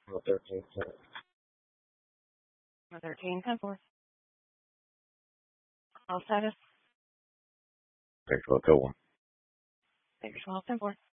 13. Number 13, 10-4. All status. Thanks for a good one. Victor 12, 10-4.